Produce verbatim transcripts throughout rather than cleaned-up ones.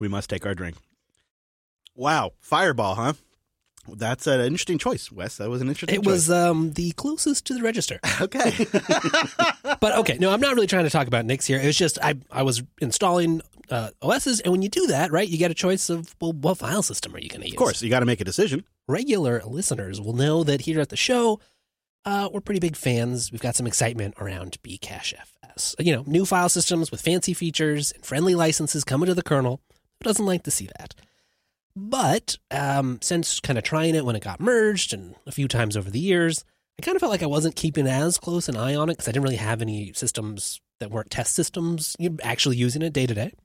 We must take our drink. Wow. Fireball, huh? That's an interesting choice, Wes. That was an interesting It choice. was um, the closest to the register. Okay. But okay, no, I'm not really trying to talk about Nix here. It was just I I was installing uh, O Ss, and when you do that, right, you get a choice of, well, what file system are you going to use? Of course, you got to make a decision. Regular listeners will know that here at the show, uh, we're pretty big fans. We've got some excitement around Bcachefs. You know, new file systems with fancy features and friendly licenses coming to the kernel. Who doesn't like to see that? But um, since kind of trying it when it got merged and a few times over the years, I kind of felt like I wasn't keeping as close an eye on it because I didn't really have any systems that weren't test systems actually using it day to day.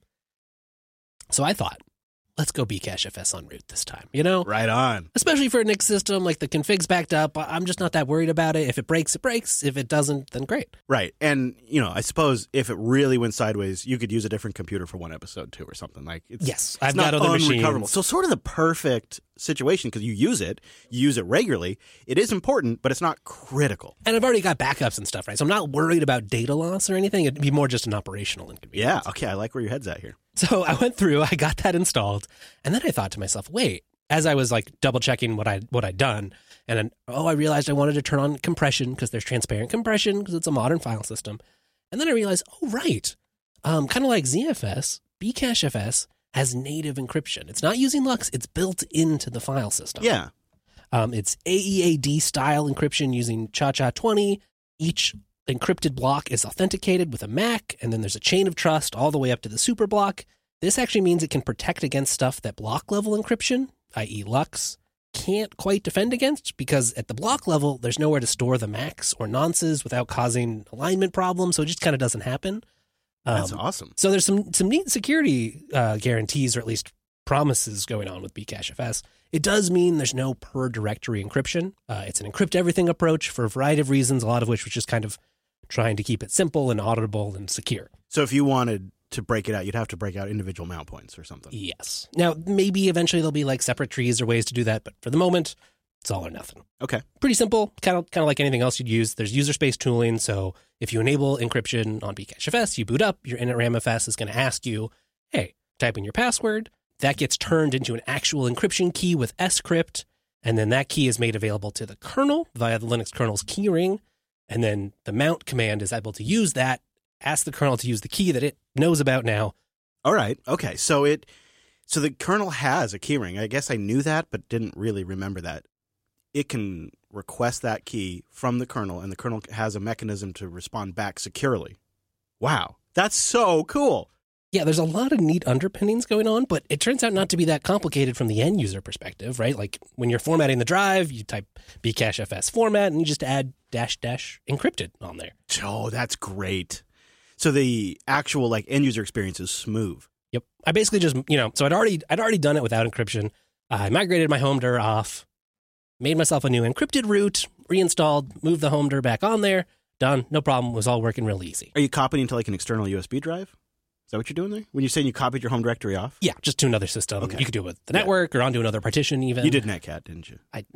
So I thought, let's go Bcachefs on root this time, you know? Right on. Especially for a Nix system, like the config's backed up. I'm just not that worried about it. If it breaks, it breaks. If it doesn't, then great. Right. And, you know, I suppose if it really went sideways, you could use a different computer for one episode too or something. Like it's, yes, it's I've not got other unrecoverable. machines. So sort of the perfect situation because you use it, you use it regularly. It is important, but it's not critical. And I've already got backups and stuff, right? So I'm not worried about data loss or anything. It'd be more just an operational inconvenience. Yeah. Okay. I like where your head's at here. So I went through, I got that installed, and then I thought to myself, wait, as I was like double checking what I what I'd done, and then, oh, I realized I wanted to turn on compression because there's transparent compression because it's a modern file system. And then I realized, oh, right, um, kind of like Z F S, Bcachefs has native encryption. It's not using LUKS, it's built into the file system. Yeah. Um, it's A E A D style encryption using Cha Cha twenty. Each encrypted block is authenticated with a M A C, and then there's a chain of trust all the way up to the super block. This actually means it can protect against stuff that block level encryption, that is. LUKS, can't quite defend against, because at the block level, there's nowhere to store the M A Cs or nonces without causing alignment problems, so it just kind of doesn't happen. That's Um, awesome. So there's some some neat security uh, guarantees, or at least promises, going on with Bcachefs. It does mean there's no per directory encryption. Uh, it's an encrypt everything approach for a variety of reasons, a lot of which was just kind of trying to keep it simple and auditable and secure. So if you wanted to break it out, you'd have to break out individual mount points or something. Yes. Now, maybe eventually there'll be like separate trees or ways to do that, but for the moment, it's all or nothing. Okay. Pretty simple, kind of kind of like anything else you'd use. There's user space tooling, so if you enable encryption on Bcachefs, you boot up, your initramfs is going to ask you, hey, type in your password. That gets turned into an actual encryption key with scrypt, and then that key is made available to the kernel via the Linux kernel's keyring, and then the mount command is able to use that, ask the kernel to use the key that it knows about now. All right. Okay. So it, so the kernel has a keyring. I guess I knew that, but didn't really remember that. It can request that key from the kernel, and the kernel has a mechanism to respond back securely. Wow. That's so cool. Yeah, there's a lot of neat underpinnings going on, but it turns out not to be that complicated from the end user perspective, right? Like when you're formatting the drive, you type Bcachefs format and you just add dash dash encrypted on there. Oh, that's great. So the actual like end user experience is smooth. Yep. I basically just, you know, so I'd already I'd already done it without encryption. I migrated my home dir off, made myself a new encrypted root, reinstalled, moved the home dir back on there, done, no problem, was all working real easy. Are you copying to like an external U S B drive? Is that what you're doing there? When you're saying you copied your home directory off? Yeah, just to another system. Okay. You could do it with the network or onto another partition even. You did Netcat, didn't you? I,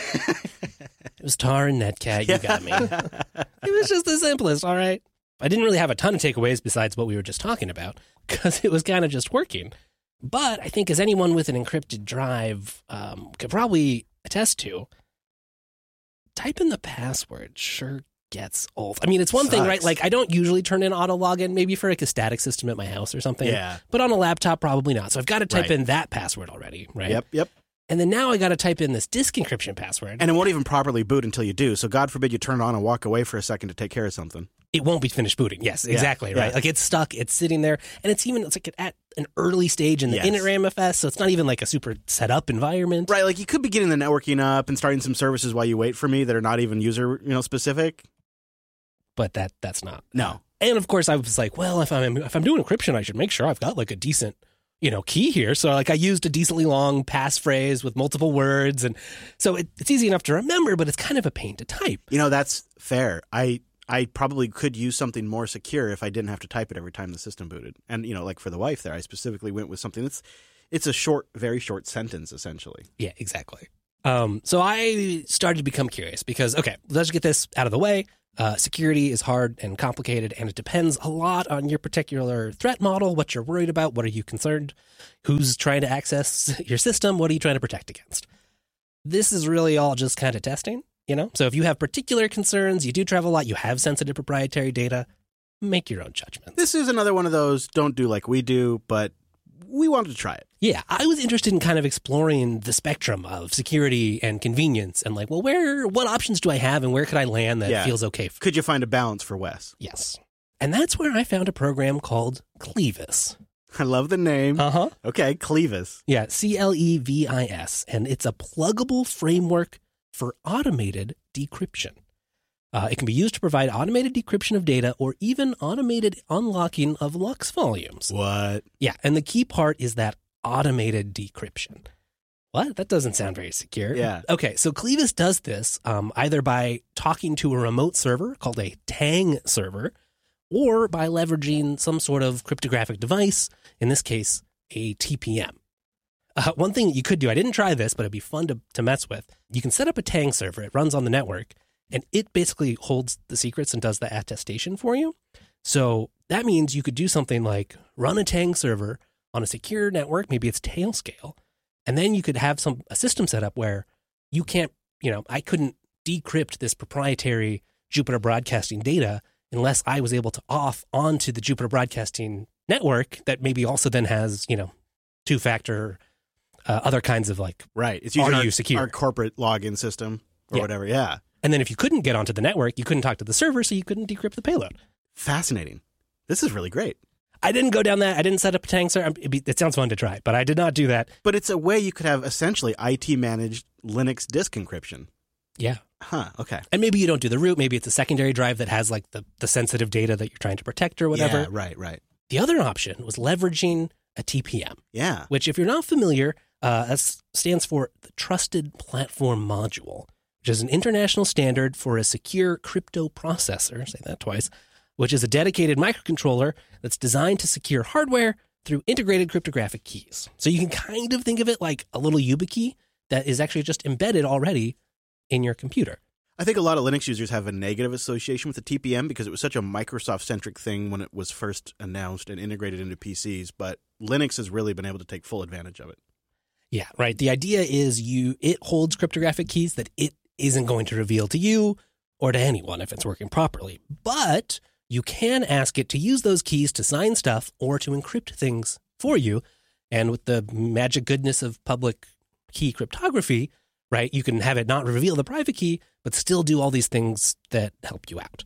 it was tar and Netcat, you got me. It was just the simplest, all right? I didn't really have a ton of takeaways besides what we were just talking about, because it was kind of just working. But I think as anyone with an encrypted drive um, could probably attest to, typing the password sure gets old. I mean, it's one Sucks. thing, right? Like, I don't usually turn in auto login, maybe for like a static system at my house or something. Yeah. But on a laptop, probably not. So I've got to type Right. in that password already, right? Yep, yep. And then now I got to type in this disk encryption password. And it won't even properly boot until you do. So God forbid you turn it on and walk away for a second to take care of something. It won't be finished booting. Yes, Yeah, exactly, right? yeah. Like, it's stuck, it's sitting there, and it's even, it's like at an early stage in the Yes. initramfs, so it's not even like a super set up environment. Right, like you could be getting the networking up and starting some services while you wait for me that are not even user, you know, specific. But that that's not. No. And of course I was like, well, if I'm if I'm doing encryption, I should make sure I've got like a decent, you know, key here. So like I used a decently long passphrase with multiple words, and so it, it's easy enough to remember, but it's kind of a pain to type. You know, that's fair. I I probably could use something more secure if I didn't have to type it every time the system booted. And, you know, like for the wife there, I specifically went with something that's, it's a short, very short sentence, essentially. Yeah, exactly. Um, so I started to become curious because, okay, let's get this out of the way. Uh, security is hard and complicated, and it depends a lot on your particular threat model, what you're worried about, what are you concerned, who's trying to access your system, what are you trying to protect against. This is really all just kind of testing, you know? So if you have particular concerns, you do travel a lot, you have sensitive proprietary data, make your own judgments. This is another one of those don't do like we do, but we wanted to try it. Yeah, I was interested in kind of exploring the spectrum of security and convenience and like, well, where, what options do I have and where could I land that Yeah. feels okay for? Could you find a balance for Wes? Yes. And that's where I found a program called Clevis. I love the name. Uh-huh. Okay, Clevis. Yeah, C L E V I S. And it's a pluggable framework for automated decryption. Uh, it can be used to provide automated decryption of data or even automated unlocking of LUKS volumes. What? Yeah, and the key part is that automated decryption. What? That doesn't sound very secure. Yeah. Okay, so Clevis does this um, either by talking to a remote server called a Tang server or by leveraging some sort of cryptographic device, in this case, a T P M. Uh, one thing you could do, I didn't try this, but it'd be fun to, to mess with. You can set up a Tang server. It runs on the network, and it basically holds the secrets and does the attestation for you. So that means you could do something like run a Tang server on a secure network, maybe it's Tailscale, and then you could have some a system set up where you can't, you know, I couldn't decrypt this proprietary Jupiter Broadcasting data unless I was able to auth onto the Jupiter Broadcasting network that maybe also then has, you know, two-factor, uh, other kinds of like, Right. It's using Are our, you secure? our corporate login system or Yeah. whatever. Yeah. and then if you couldn't get onto the network, you couldn't talk to the server, so you couldn't decrypt the payload. Fascinating. This is really great. I didn't go down that. I didn't set up a Tang server. It'd be- It sounds fun to try, but I did not do that. But it's a way you could have essentially I T-managed Linux disk encryption. Yeah. Huh. Okay. And maybe you don't do the root. Maybe it's a secondary drive that has like the, the sensitive data that you're trying to protect or whatever. Yeah, right, right. The other option was leveraging a T P M, Yeah. which if you're not familiar, uh, that stands for the Trusted Platform Module, which is an international standard for a secure crypto processor, say that twice, which is a dedicated microcontroller that's designed to secure hardware through integrated cryptographic keys. So you can kind of think of it like a little YubiKey that is actually just embedded already in your computer. I think a lot of Linux users have a negative association with the T P M because it was such a Microsoft-centric thing when it was first announced and integrated into P Cs, but Linux has really been able to take full advantage of it. Yeah, right. The idea is you it holds cryptographic keys that it isn't going to reveal to you or to anyone if it's working properly. But you can ask it to use those keys to sign stuff or to encrypt things for you. And with the magic goodness of public key cryptography, right, you can have it not reveal the private key, but still do all these things that help you out.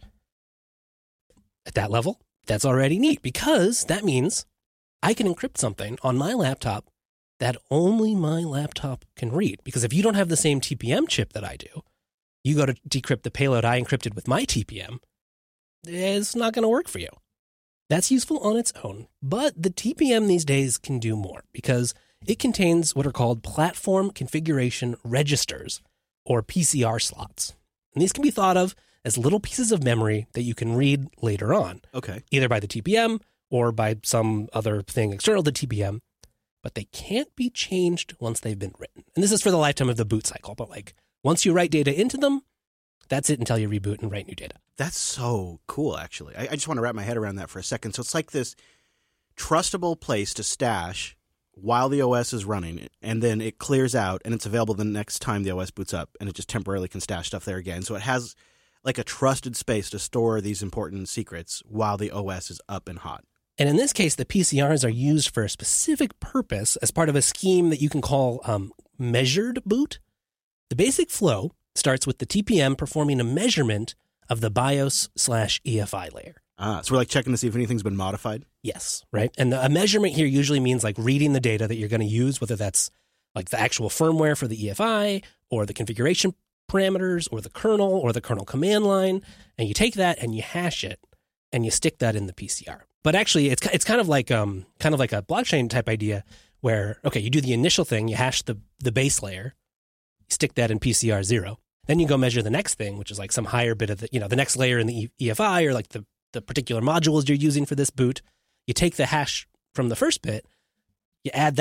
At that level, that's already neat because that means I can encrypt something on my laptop that only my laptop can read. Because if you don't have the same T P M chip that I do, you go to decrypt the payload I encrypted with my T P M, it's not going to work for you. That's useful on its own. But the T P M these days can do more because it contains what are called platform configuration registers, or P C R slots. And these can be thought of as little pieces of memory that you can read later on, Okay. either by the T P M or by some other thing external to T P M. But they can't be changed once they've been written. And this is for the lifetime of the boot cycle. But like once you write data into them, that's it until you reboot and write new data. That's so cool, actually. I, I just want to wrap my head around that for a second. So it's like this trustable place to stash while the O S is running, and then it clears out, and it's available the next time the O S boots up, and it just temporarily can stash stuff there again. So it has like a trusted space to store these important secrets while the O S is up and hot. And in this case, the P C Rs are used for a specific purpose as part of a scheme that you can call um, measured boot. The basic flow starts with the T P M performing a measurement of the BIOS slash E F I layer. Ah, so we're like checking to see if anything's been modified? Yes, right? And the, a measurement here usually means like reading the data that you're going to use, whether that's like the actual firmware for the E F I or the configuration parameters or the kernel or the kernel command line. And you take that and you hash it and you stick that in the P C R. But actually, it's it's kind of like um kind of like a blockchain type idea where, okay, you do the initial thing, you hash the, the base layer, you stick that in P C R zero. Then you go measure the next thing, which is like some higher bit of the, you know, the next layer in the E F I or like the, the particular modules you're using for this boot. You take the hash from the first bit, you add that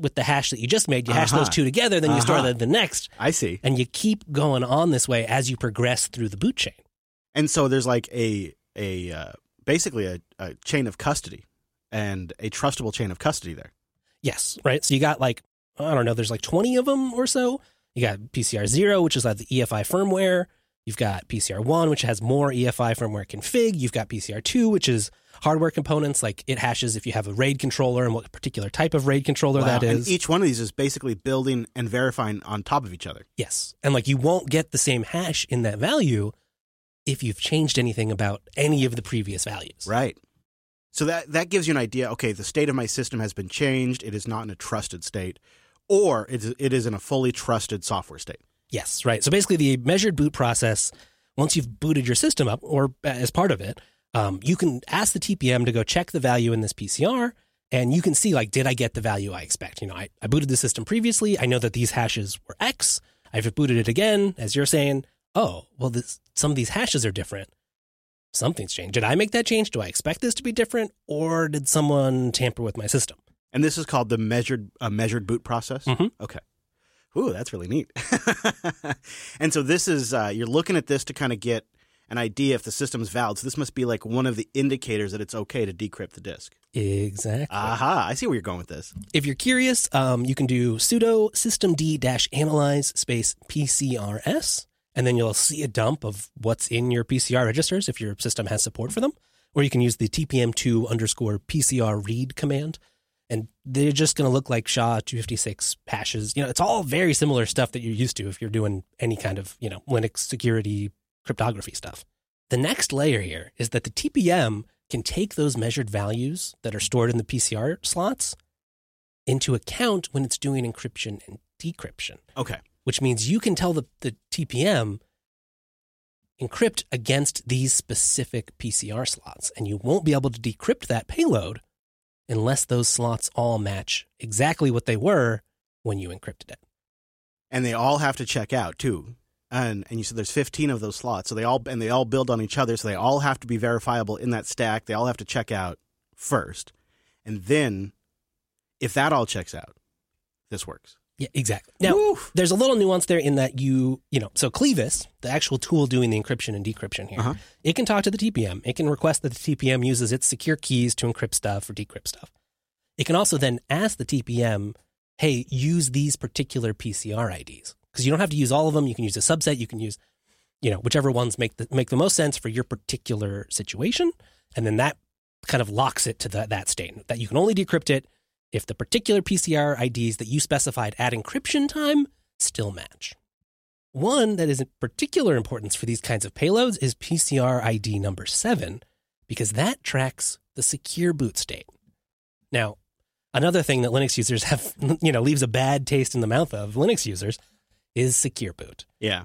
with the hash that you just made. You hash Uh-huh. those two together, then you store Uh-huh. the, the next. I see. And you keep going on this way as you progress through the boot chain. And so there's like a a uh, basically a, a chain of custody and a trustable chain of custody there. Yes, right? So you got like, I don't know, there's like twenty of them or so. You got P C R zero, which is like the E F I firmware. You've got P C R one, which has more E F I firmware config. You've got P C R two, which is hardware components, like it hashes if you have a RAID controller and what particular type of RAID controller Wow. that And is. each one of these is basically building and verifying on top of each other. Yes. And like you won't get the same hash in that value if you've changed anything about any of the previous values. Right. So that that gives you an idea, okay, the state of my system has been changed. It is not in a trusted state, or it is, it is in a fully trusted software state. Yes, right. So basically the measured boot process, once you've booted your system up, or as part of it, um, you can ask the T P M to go check the value in this P C R, and you can see, like, did I get the value I expect? You know, I, I booted the system previously. I know that these hashes were X. I've booted it again, as you're saying. Oh, well, this, some of these hashes are different. Something's changed. Did I make that change? Do I expect this to be different, or did someone tamper with my system? And this is called the measured uh, measured boot process? Mm-hmm. Okay. Ooh, that's really neat. And so this is, uh, you're looking at this to kind of get an idea if the system's valid. So this must be like one of the indicators that it's okay to decrypt the disk. Exactly. Aha, I see where you're going with this. If you're curious, um, you can do sudo systemd-analyze space P C R S, and then you'll see a dump of what's in your P C R registers if your system has support for them. Or you can use the T P M two underscore P C R read command, and they're just going to look like S H A two fifty-six hashes. You know, it's all very similar stuff that you're used to if you're doing any kind of, you know, Linux security cryptography stuff. The next layer here is that the T P M can take those measured values that are stored in the P C R slots into account when it's doing encryption and decryption, Okay. which means you can tell the, the T P M encrypt against these specific P C R slots, and you won't be able to decrypt that payload unless those slots all match exactly what they were when you encrypted it. And they all have to check out too. And and you said there's fifteen of those slots. So they all and they all build on each other. So they all have to be verifiable in that stack. They all have to check out first. And then if that all checks out, this works. Yeah, exactly. Now, Woo! there's a little nuance there in that you, you know, so Clevis, the actual tool doing the encryption and decryption here, Uh-huh. it can talk to the T P M. It can request that the T P M uses its secure keys to encrypt stuff or decrypt stuff. It can also then ask the T P M, hey, use these particular P C R I Ds. Because you don't have to use all of them. You can use a subset. You can use, you know, whichever ones make the, make the most sense for your particular situation. And then that kind of locks it to the, that state, that you can only decrypt it if the particular P C R I Ds that you specified at encryption time still match. One that is of particular importance for these kinds of payloads is P C R I D number seven, because that tracks the secure boot state. Now, another thing that Linux users have, you know, leaves a bad taste in the mouth of Linux users is secure boot. Yeah.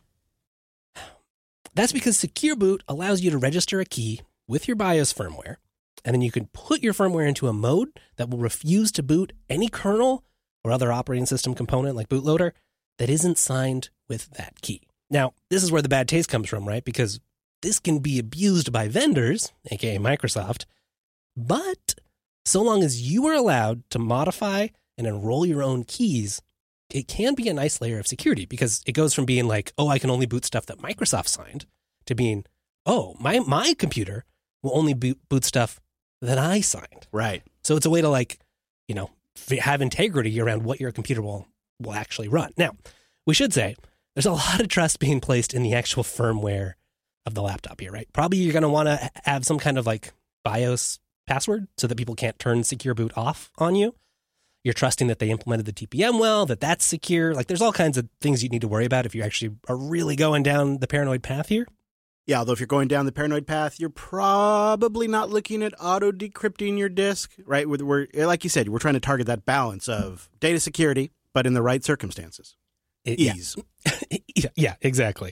That's because secure boot allows you to register a key with your BIOS firmware, and then you can put your firmware into a mode that will refuse to boot any kernel or other operating system component like bootloader that isn't signed with that key. Now, this is where the bad taste comes from, right? Because this can be abused by vendors, aka Microsoft, but so long as you are allowed to modify and enroll your own keys, it can be a nice layer of security, because it goes from being like, oh, I can only boot stuff that Microsoft signed, to being, oh, my my computer will only boot, boot stuff that I signed. Right. So it's a way to, like, you know, f- have integrity around what your computer will, will actually run. Now, we should say there's a lot of trust being placed in the actual firmware of the laptop here, right? Probably you're going to want to have some kind of like BIOS password so that people can't turn secure boot off on you. You're trusting that they implemented the T P M well, that that's secure. Like, there's all kinds of things you need to worry about if you actually are really going down the paranoid path here. Yeah, although if you're going down the paranoid path, you're probably not looking at auto decrypting your disk, right? We're, we're like you said, we're trying to target that balance of data security, but in the right circumstances. It, Ease. Yeah. yeah, yeah, exactly.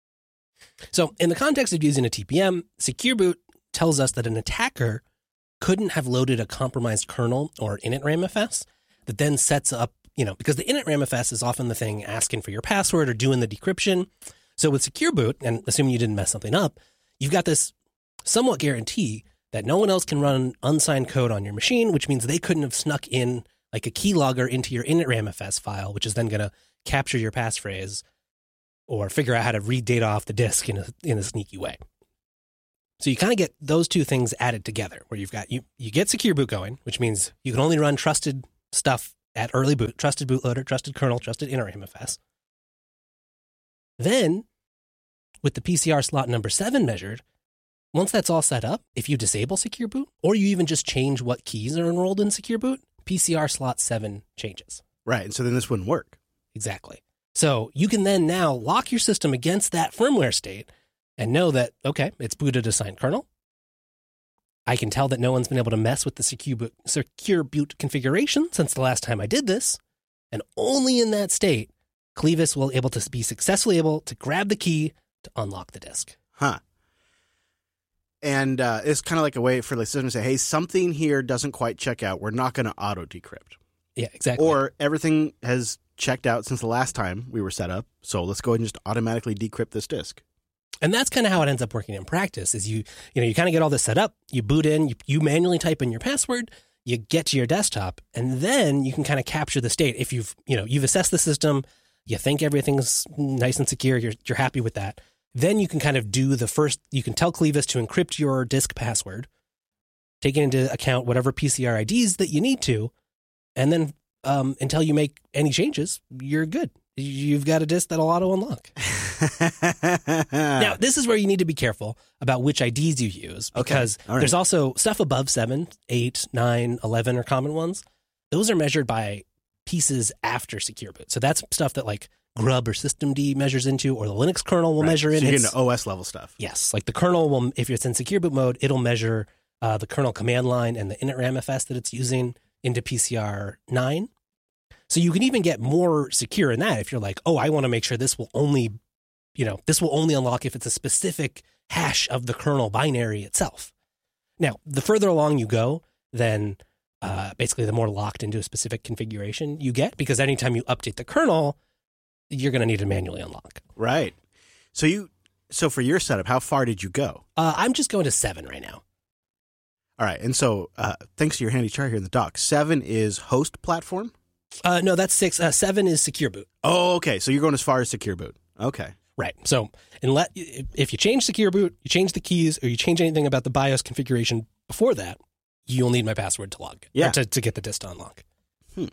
So in the context of using a T P M, secure boot tells us that an attacker couldn't have loaded a compromised kernel or initramfs that then sets up, you know, because the initramfs is often the thing asking for your password or doing the decryption. So with secure boot, and assuming you didn't mess something up, you've got this somewhat guarantee that no one else can run unsigned code on your machine, which means they couldn't have snuck in like a keylogger into your initramfs file, which is then going to capture your passphrase or figure out how to read data off the disk in a, in a sneaky way. So you kind of get those two things added together, where you've got, you, you get secure boot going, which means you can only run trusted stuff at early boot, trusted bootloader, trusted kernel, trusted initramfs. Then, with the P C R slot number seven measured, once that's all set up, if you disable secure boot, or you even just change what keys are enrolled in secure boot, P C R slot seven changes. Right, and so then this wouldn't work. Exactly. So you can then now lock your system against that firmware state and know that, okay, it's booted assigned kernel. I can tell that no one's been able to mess with the secure boot, secure boot configuration since the last time I did this. And only in that state, Clevis will able to be successfully able to grab the key to unlock the disk. Huh. And uh, it's kind of like a way for the system to say, hey, something here doesn't quite check out. We're not going to auto-decrypt. Yeah, exactly. Or everything has checked out since the last time we were set up, so let's go ahead and just automatically decrypt this disk. And that's kind of how it ends up working in practice, is you, you know, you kind of get all this set up, you boot in, you, you manually type in your password, you get to your desktop, and then you can kind of capture the state. If you've, you know, you've assessed the system, you think everything's nice and secure, you're, you're happy with that, then you can kind of do the first, you can tell Clevis to encrypt your disk password, taking into account whatever P C R I Ds that you need to, and then um, until you make any changes, you're good. You've got a disk that'll auto-unlock. Now, this is where you need to be careful about which I Ds you use, because okay. Right. There's also stuff above seven, eight, nine, eleven are common ones. Those are measured by pieces after secure boot. So that's stuff that like Grub or Systemd measures into, or the Linux kernel will right. measure so in. You're It's, getting O S level stuff. Yes, like the kernel will, if it's in secure boot mode, it'll measure uh, the kernel command line and the initramfs that it's using into P C R nine. So you can even get more secure in that if you're like, oh, I want to make sure this will only, you know, this will only unlock if it's a specific hash of the kernel binary itself. Now, the further along you go, then uh, basically the more locked into a specific configuration you get, because anytime you update the kernel, you're going to need to manually unlock. Right. So you, so for your setup, how far did you go? Uh, I'm just going to seven right now. All right. And so uh, thanks to your handy chart here in the doc, seven is host platform? Uh, no, that's six. Uh, seven is secure boot. Oh, okay. So you're going as far as secure boot. Okay. Right. So unless, if you change secure boot, you change the keys, or you change anything about the BIOS configuration before that, you'll need my password to log, yeah. or to, to get the disk to unlock. Hmm.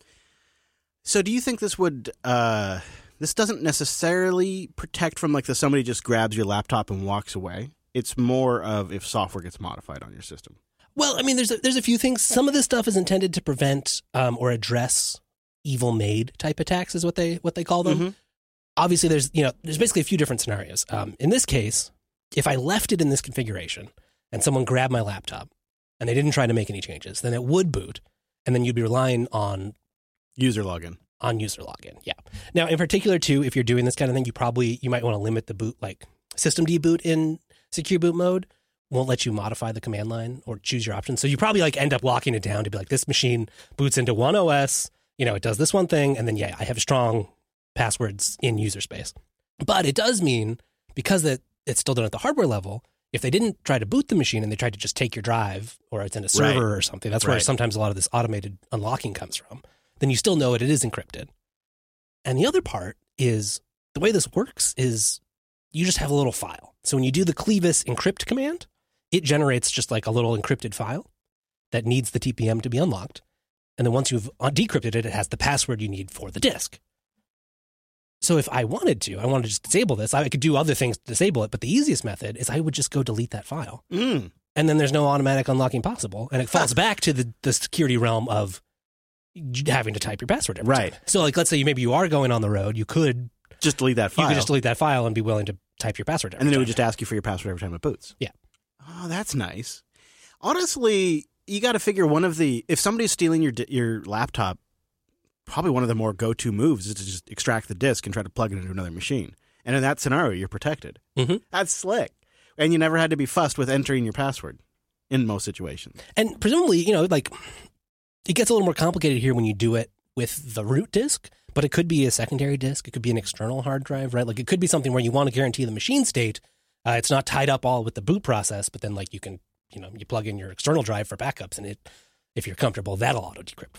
So do you think this would, uh, this doesn't necessarily protect from like the somebody just grabs your laptop and walks away? It's more of if software gets modified on your system. Well, I mean, there's a, there's a few things. Some of this stuff is intended to prevent um, or address evil maid type attacks, is what they what they call them. Mm-hmm. Obviously, there's you know there's basically a few different scenarios. Um, in this case, if I left it in this configuration and someone grabbed my laptop and they didn't try to make any changes, then it would boot, and then you'd be relying on user login. On user login, yeah. Now, in particular, too, if you're doing this kind of thing, you probably you might want to limit the boot, like Systemd boot in secure boot mode. Won't let you modify the command line or choose your options. So you probably like end up locking it down to be like, this machine boots into one O S, you know, it does this one thing, and then, yeah, I have strong passwords in user space. But it does mean, because it, it's still done at the hardware level, if they didn't try to boot the machine and they tried to just take your drive, or it's in a server right. or something, that's where right. sometimes a lot of this automated unlocking comes from, then you still know it, it is encrypted. And the other part is, the way this works is you just have a little file. So when you do the Clevis encrypt command, it generates just like a little encrypted file that needs the T P M to be unlocked. And then once you've decrypted it, it has the password you need for the disk. So if I wanted to, I wanted to just disable this, I could do other things to disable it. But the easiest method is I would just go delete that file. Mm. And then there's no automatic unlocking possible. And it falls back to the, the security realm of having to type your password every right. time. So like, let's say you, maybe you are going on the road, you could just delete that file. You could just delete that file and be willing to type your password every And then time. it would just ask you for your password every time it boots. Yeah. Oh, that's nice. Honestly, you got to figure one of the, if somebody's stealing your your laptop, probably one of the more go-to moves is to just extract the disk and try to plug it into another machine. And in that scenario, you're protected. Mm-hmm. That's slick. And you never had to be fussed with entering your password in most situations. And presumably, you know, like, it gets a little more complicated here when you do it with the root disk, but it could be a secondary disk. It could be an external hard drive, right? Like, it could be something where you want to guarantee the machine state. Uh, it's not tied up all with the boot process, but then like you can, you know, you plug in your external drive for backups, and it, if you're comfortable, that'll auto decrypt for you.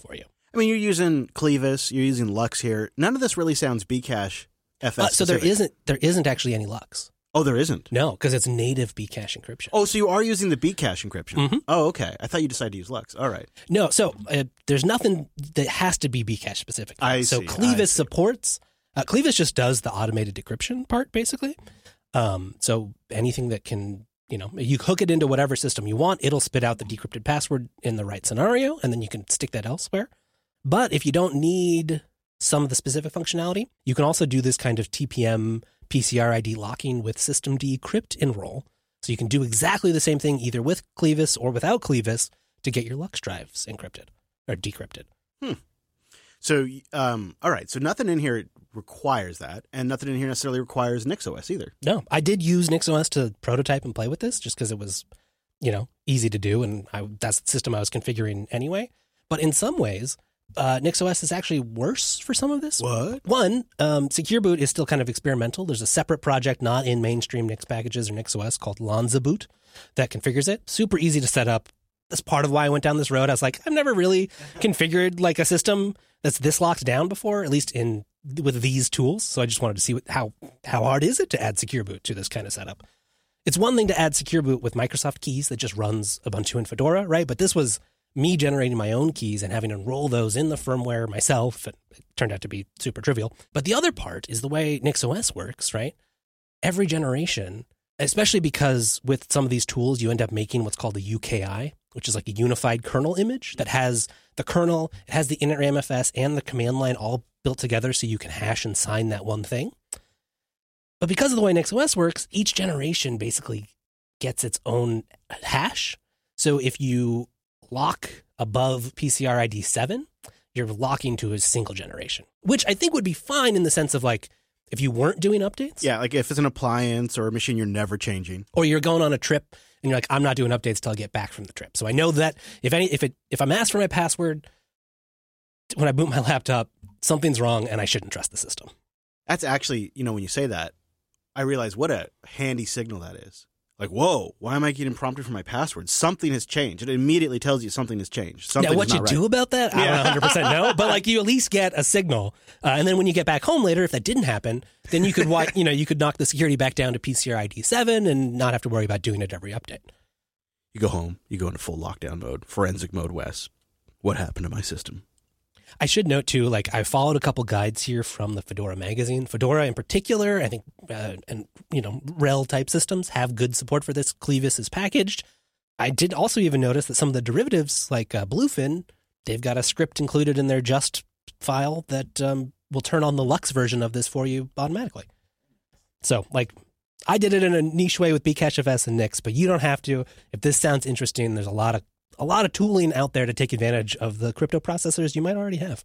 I mean, you're using Clevis, you're using Lux here. None of this really sounds Bcache F S Uh, so there specific. isn't there isn't actually any Lux. Oh, there isn't? No, because it's native Bcache encryption. Oh, so you are using the Bcache encryption? Mhm. Oh, okay. I thought you decided to use Lux. All right. No, so uh, there's nothing that has to be Bcache specific. I so see, Clevis I see. supports. Uh, Clevis just does the automated decryption part, basically. Um, so anything that can, you know, you hook it into whatever system you want, it'll spit out the decrypted password in the right scenario, and then you can stick that elsewhere. But if you don't need some of the specific functionality, you can also do this kind of T P M P C R I D locking with systemd crypt enroll. So you can do exactly the same thing either with Clevis or without Clevis to get your Lux drives encrypted or decrypted. Hmm. So, um, all right. So nothing in here requires that, and nothing in here necessarily requires NixOS either. No, I did use NixOS to prototype and play with this just because it was, you know, easy to do, and I, that's the system I was configuring anyway. But in some ways, uh, NixOS is actually worse for some of this. What? One, um, Secure Boot is still kind of experimental. There's a separate project not in mainstream Nix packages or NixOS called LanzaBoot that configures it. Super easy to set up. That's part of why I went down this road. I was like, I've never really configured like a system that's this locked down before, at least in with these tools. So I just wanted to see what, how how hard is it to add Secure Boot to this kind of setup. It's one thing to add Secure Boot with Microsoft keys that just runs Ubuntu and Fedora, right? But this was me generating my own keys and having to enroll those in the firmware myself. It turned out to be super trivial. But the other part is the way NixOS works, right? Every generation, especially because with some of these tools, you end up making what's called a U K I, which is like a unified kernel image that has the kernel, it has the inner M F S and the command line all built together so you can hash and sign that one thing. But because of the way NixOS works, each generation basically gets its own hash. So if you lock above P C R I D seven, you're locking to a single generation, which I think would be fine in the sense of like if you weren't doing updates. Yeah, like if it's an appliance or a machine you're never changing. Or you're going on a trip and you're like, I'm not doing updates till I get back from the trip. So I know that if any, if it, if I'm asked for my password when I boot my laptop, something's wrong and I shouldn't trust the system. That's actually, you know, when you say that, I realize what a handy signal that is. Like, whoa, why am I getting prompted for my password? Something has changed. It immediately tells you something has changed. Something now, what is you not do right. about that, I don't one hundred percent know. But like, you at least get a signal, uh, and then when you get back home later, if that didn't happen, then you could, wi- you know, you could knock the security back down to P C R I D seven and not have to worry about doing it every update. You go home, you go into full lockdown mode, forensic mode, Wes. What happened to my system? I should note too, like I followed a couple guides here from the Fedora magazine. Fedora in particular, I think, uh, and you know, R H E L type systems have good support for this. Clevis is packaged. I did also even notice that some of the derivatives, like uh, Bluefin, they've got a script included in their just file that um, will turn on the Lux version of this for you automatically. So, like, I did it in a niche way with Bcachefs and Nix, but you don't have to. If this sounds interesting, there's a lot of a lot of tooling out there to take advantage of the crypto processors you might already have.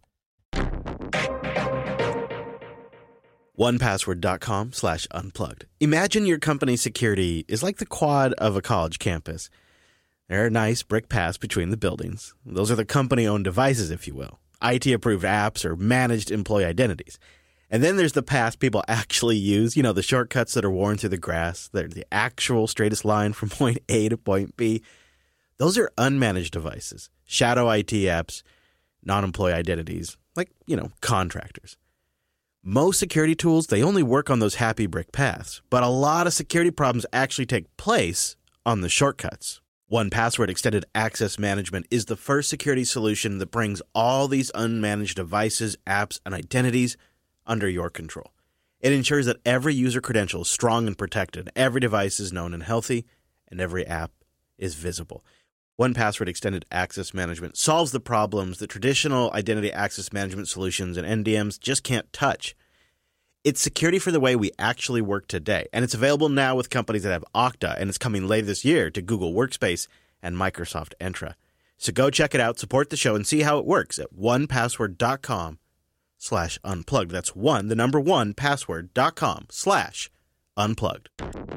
one password dot com slash unplugged. Imagine your company's security is like the quad of a college campus. There are nice brick paths between the buildings. Those are the company-owned devices, if you will. I T-approved apps or managed employee identities. And then there's the paths people actually use, you know, the shortcuts that are worn through the grass. They're the actual straightest line from point A to point B. Those are unmanaged devices, shadow I T apps, non-employee identities, like, you know, contractors. Most security tools, they only work on those happy brick paths, but a lot of security problems actually take place on the shortcuts. one Password Extended Access Management is the first security solution that brings all these unmanaged devices, apps, and identities under your control. It ensures that every user credential is strong and protected, every device is known and healthy, and every app is visible. one Password Extended Access Management solves the problems that traditional identity access management solutions and N D Ms just can't touch. It's security for the way we actually work today, and it's available now with companies that have Okta, and it's coming later this year to Google Workspace and Microsoft Entra. So go check it out, support the show, and see how it works at one password dot com slash unplugged. That's one, the number one, password dot com slash unplugged.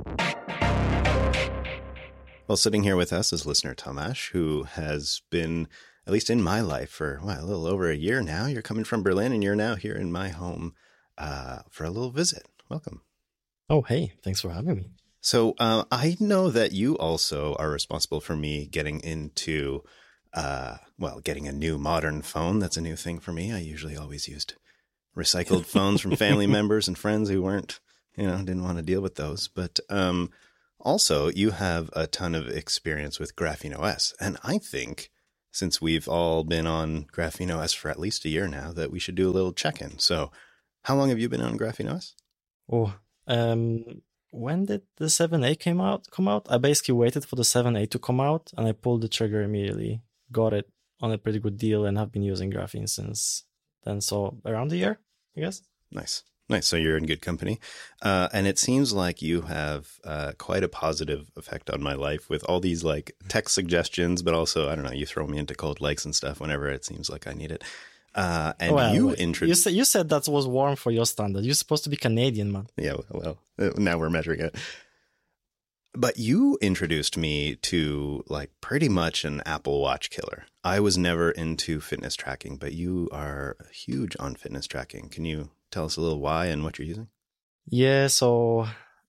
Well, sitting here with us is listener Tomasz, who has been, at least in my life, for well, a little over a year now. You're coming from Berlin, and you're now here in my home uh, for a little visit. Welcome. Oh, hey, thanks for having me. So uh, I know that you also are responsible for me getting into uh, well, getting a new modern phone. That's a new thing for me. I usually always used recycled phones from family members and friends who weren't, you know, didn't want to deal with those. But um, also, you have a ton of experience with Graphene O S. And I think, since we've all been on Graphene O S for at least a year now, that we should do a little check-in. So how long have you been on Graphene O S? Oh, um, when did the seven A came out? Come out? I basically waited for the seven A to come out, and I pulled the trigger immediately. Got it on a pretty good deal, and have been using Graphene since then. So around a year, I guess. Nice. Nice. So you're in good company. Uh, and it seems like you have uh, quite a positive effect on my life with all these like text suggestions, but also, I don't know, you throw me into cold likes and stuff whenever it seems like I need it. Uh, and well, you wait. introduced... You, sa- you said that was warm for your standard. You're supposed to be Canadian, man. Yeah, well, now we're measuring it. But you introduced me to like pretty much an Apple Watch killer. I was never into fitness tracking, but you are huge on fitness tracking. Can you tell us a little why and what you're using? Yeah, so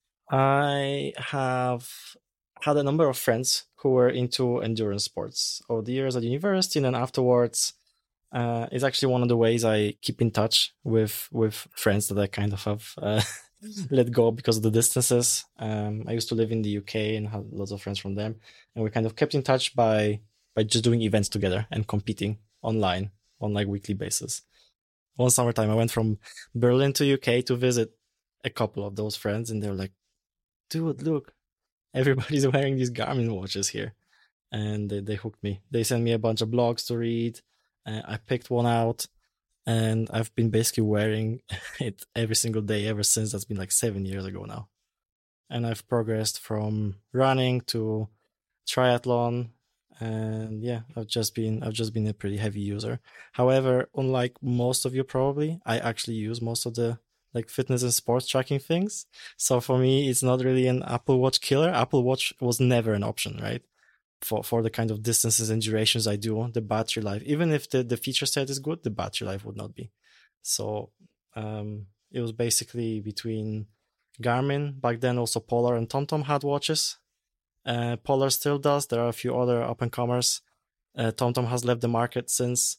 I have had a number of friends who were into endurance sports over the years at university, and then afterwards, uh, it's actually one of the ways I keep in touch with with friends that I kind of have uh, let go because of the distances. Um, I used to live in the U K and had lots of friends from them, and we kind of kept in touch by by just doing events together and competing online on like weekly basis. One summertime, I went from Berlin to U K to visit a couple of those friends, and they're like, dude, look, everybody's wearing these Garmin watches here. And they, they hooked me. They sent me a bunch of blogs to read. Uh, I picked one out, and I've been basically wearing it every single day ever since. That's been like seven years ago now. And I've progressed from running to triathlon. And yeah, I've just been I've just been a pretty heavy user. However, unlike most of you probably, I actually use most of the like fitness and sports tracking things. So for me, it's not really an Apple Watch killer. Apple Watch was never an option, right? For for the kind of distances and durations I do, the battery life, even if the, the feature set is good, the battery life would not be. So um, it was basically between Garmin, back then also Polar and TomTom had watches. Uh, Polar still does. There are a few other up-and-comers. Uh, TomTom has left the market since.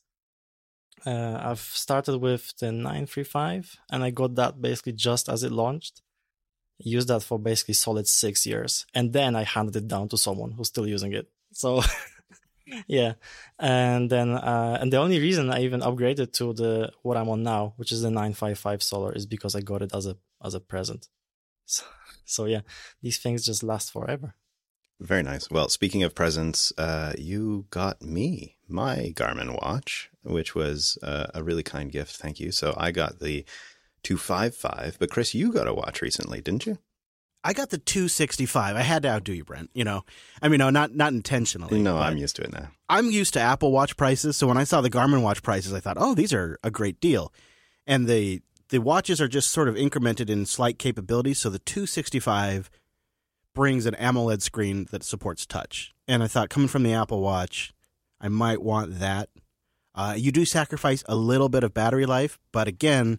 Uh, I've started with the nine thirty-five, and I got that basically just as it launched. Used that for basically solid six years. And then I handed it down to someone who's still using it. So, yeah. And then, uh, and the only reason I even upgraded to the what I'm on now, which is the nine fifty-five Solar, is because I got it as a as a present. So, so yeah, these things just last forever. Very nice. Well, speaking of presents, uh, you got me my Garmin watch, which was uh, a really kind gift. Thank you. So I got the two fifty-five, but Chris, you got a watch recently, didn't you? I got the two sixty-five. I had to outdo you, Brent. You know, I mean, no, not not intentionally. No, I'm used to it now. I'm used to Apple Watch prices, so when I saw the Garmin watch prices, I thought, oh, these are a great deal. And the the watches are just sort of incremented in slight capabilities. So the two sixty-five brings an AMOLED screen that supports touch. And I thought, coming from the Apple Watch, I might want that. Uh, you do sacrifice a little bit of battery life, but again,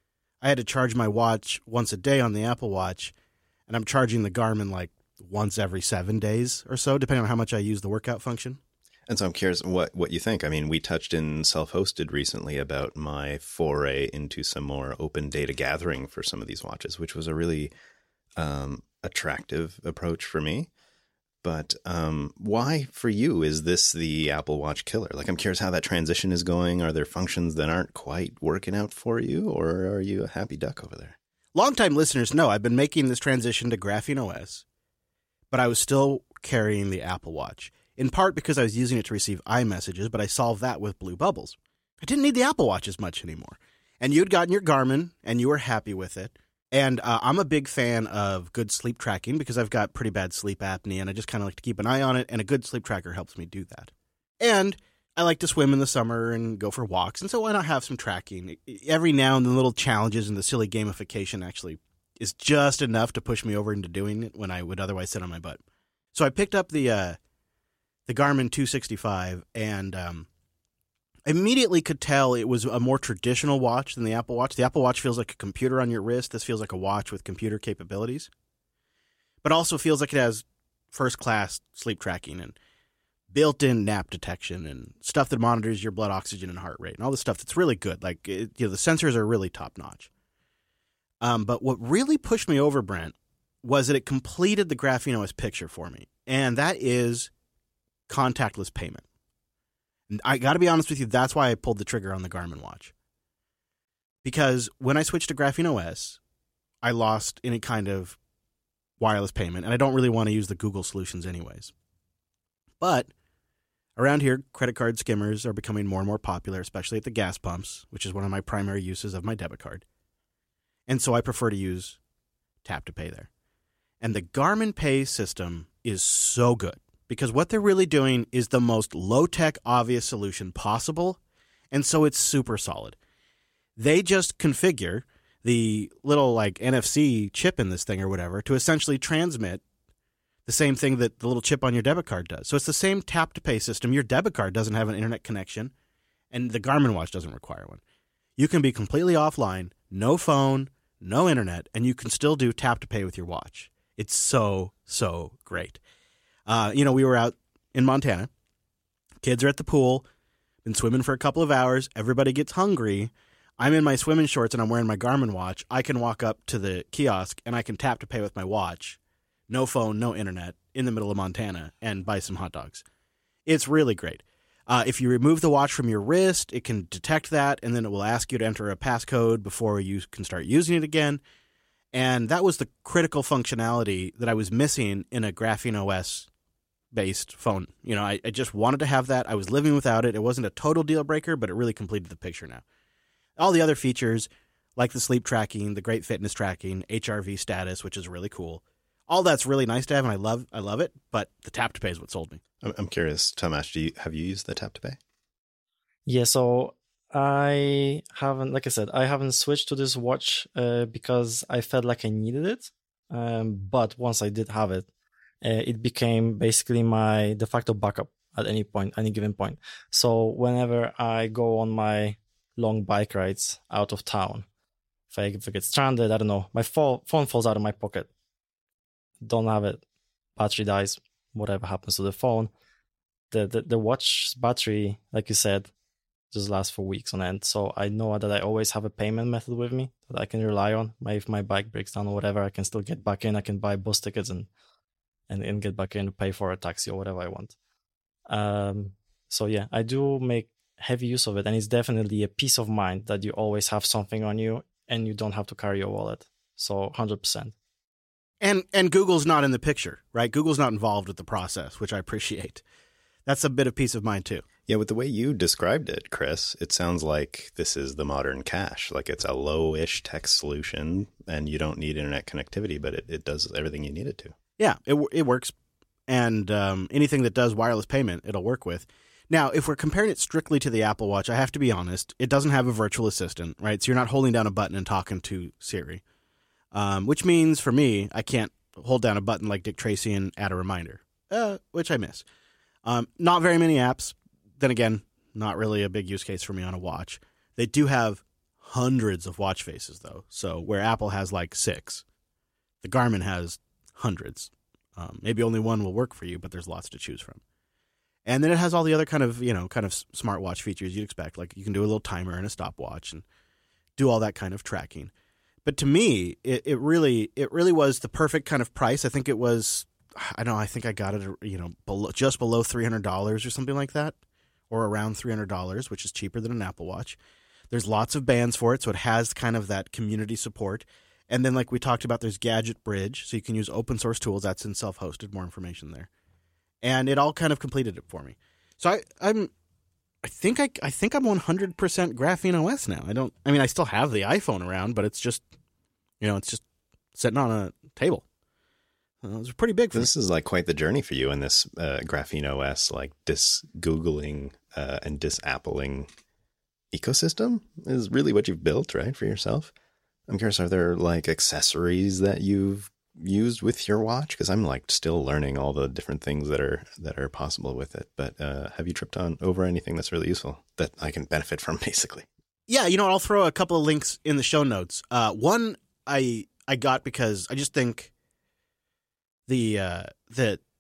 I had to charge my watch once a day on the Apple Watch, and I'm charging the Garmin like once every seven days or so, depending on how much I use the workout function. And so I'm curious what, what you think. I mean, we touched in Self-Hosted recently about my foray into some more open data gathering for some of these watches, which was a really um, attractive approach for me. But um, why for you is this the Apple Watch killer? Like, I'm curious how that transition is going. Are there functions that aren't quite working out for you, or are you a happy duck over there? Longtime listeners know I've been making this transition to Graphene O S, but I was still carrying the Apple Watch, in part because I was using it to receive iMessages, but I solved that with Blue Bubbles. I didn't need the Apple Watch as much anymore. And you'd gotten your Garmin, and you were happy with it. And uh, I'm a big fan of good sleep tracking because I've got pretty bad sleep apnea, and I just kind of like to keep an eye on it, and a good sleep tracker helps me do that. And I like to swim in the summer and go for walks, and so why not have some tracking? Every now and then little challenges and the silly gamification actually is just enough to push me over into doing it when I would otherwise sit on my butt. So I picked up the uh, the Garmin two sixty-five, and um, immediately could tell it was a more traditional watch than the Apple Watch. The Apple Watch feels like a computer on your wrist. This feels like a watch with computer capabilities, but also feels like it has first-class sleep tracking and built-in nap detection and stuff that monitors your blood oxygen and heart rate and all this stuff that's really good. Like, it, you know, the sensors are really top-notch. Um, but what really pushed me over, Brent, was that it completed the Graphene O S picture for me, and that is contactless payment. And I got to be honest with you, that's why I pulled the trigger on the Garmin watch. Because when I switched to Graphene O S, I lost any kind of wireless payment, and I don't really want to use the Google solutions anyways. But around here, credit card skimmers are becoming more and more popular, especially at the gas pumps, which is one of my primary uses of my debit card. And so I prefer to use Tap to Pay there. And the Garmin Pay system is so good because what they're really doing is the most low-tech, obvious solution possible, and so it's super solid. They just configure the little like N F C chip in this thing or whatever to essentially transmit the same thing that the little chip on your debit card does. So it's the same tap-to-pay system. Your debit card doesn't have an internet connection, and the Garmin watch doesn't require one. You can be completely offline, no phone, no internet, and you can still do tap-to-pay with your watch. It's so, so great. Uh, you know, we were out in Montana. Kids are at the pool, been swimming for a couple of hours. Everybody gets hungry. I'm in my swimming shorts and I'm wearing my Garmin watch. I can walk up to the kiosk and I can tap to pay with my watch. No phone, no internet, in the middle of Montana, and buy some hot dogs. It's really great. Uh, if you remove the watch from your wrist, it can detect that, and then it will ask you to enter a passcode before you can start using it again. And that was the critical functionality that I was missing in a Graphene O S-based phone. You know, I, I just wanted to have that. I was living without it. It wasn't a total deal breaker, but it really completed the picture now. All the other features, like the sleep tracking, the great fitness tracking, H R V status, which is really cool. All that's really nice to have, and I love I love it, but the Tap to Pay is what sold me. I'm curious, Tomasz, do you, have you used the Tap to Pay? Yeah, so I haven't, like I said, I haven't switched to this watch uh, because I felt like I needed it. Um, but once I did have it, uh, it became basically my de facto backup at any point, any given point. So whenever I go on my long bike rides out of town, if I, if I get stranded, I don't know, my phone phone falls out of my pocket. Don't have it, battery dies, whatever happens to the phone, the, the the watch battery, like you said, just lasts for weeks on end. So I know that I always have a payment method with me that I can rely on. My, if my bike breaks down or whatever, I can still get back in. I can buy bus tickets and and, and get back in to pay for a taxi or whatever I want. Um, so yeah, I do make heavy use of it, and it's definitely a peace of mind that you always have something on you and you don't have to carry your wallet. So one hundred percent. And and Google's not in the picture, right? Google's not involved with the process, which I appreciate. That's a bit of peace of mind, too. Yeah, with the way you described it, Chris, it sounds like this is the modern cash. Like it's a low-ish tech solution, and you don't need internet connectivity, but it, it does everything you need it to. Yeah, it it works. And um, anything that does wireless payment, it'll work with. Now, if we're comparing it strictly to the Apple Watch, I have to be honest, it doesn't have a virtual assistant, right? So you're not holding down a button and talking to Siri. Um, which means, for me, I can't hold down a button like Dick Tracy and add a reminder, uh, which I miss. Um, not very many apps. Then again, not really a big use case for me on a watch. They do have hundreds of watch faces, though. So where Apple has like six, the Garmin has hundreds. Um, maybe only one will work for you, but there's lots to choose from. And then it has all the other kind of, you know, kind of smartwatch features you'd expect. Like you can do a little timer and a stopwatch and do all that kind of tracking. But to me, it, it really it really was the perfect kind of price. I think it was, I don't know, I think I got it, you know, below, just below three hundred dollars or something like that, or around three hundred dollars, which is cheaper than an Apple Watch. There's lots of bands for it, so it has kind of that community support. And then like we talked about, there's Gadget Bridge, so you can use open source tools. That's in self-hosted, more information there. And it all kind of completed it for me. So I, I'm... I think I, I think I'm one hundred percent Graphene O S now. I don't. I mean, I still have the iPhone around, but it's just, you know, it's just sitting on a table. Uh, it was pretty big for This me. is like quite the journey for you in this uh, Graphene O S, like dis-Googling uh, and dis-Appling ecosystem is really what you've built, right, for yourself. I'm curious, are there like accessories that you've used with your watch? Because I'm like still learning all the different things that are that are possible with it. But uh, have you tripped on over anything that's really useful that I can benefit from, basically? Yeah, you know, I'll throw a couple of links in the show notes. Uh, one I I got because I just think the uh, the